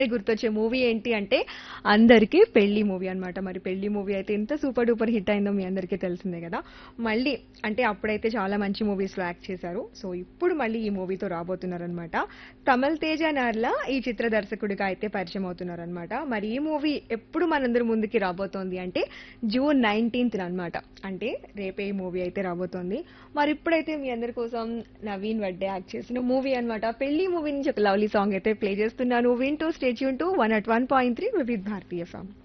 గుర్తొచ్చే మూవీ ఏంటి అంటే అందరికీ పెళ్లి మూవీ అన్నమాట. మరి పెళ్లి మూవీ అయితే ఎంత సూపర్ డూపర్ హిట్ అయిందో మీ అందరికీ తెలిసిందే కదా. మళ్ళీ అంటే అప్పుడైతే చాలా మంచి మూవీస్ లో యాక్ట్ చేశారు. సో ఇప్పుడు మళ్ళీ ఈ మూవీతో రాబోతున్నారనమాట. తమల్ తేజ నార్లా ఈ చిత్ర దర్శకుడిగా అయితే పరిచయం అవుతున్నారనమాట. మరి ఈ మూవీ ఎప్పుడు మనందరి ముందుకి రాబోతోంది అంటే జూన్ 19th అన్నమాట. అంటే రేపే ఈ మూవీ అయితే రాబోతోంది. మరి ఇప్పుడైతే మీ అందరి కోసం నవీన్ వడ్డే యాక్ట్ చేసిన మూవీ అన్నమాట పెళ్లి మూవీ నుంచి ఒక లవ్లీ సాంగ్ అయితే ప్లే చేస్తున్నాను. వింటూ stay tune to 101.3 Vividh Bharatiya FM.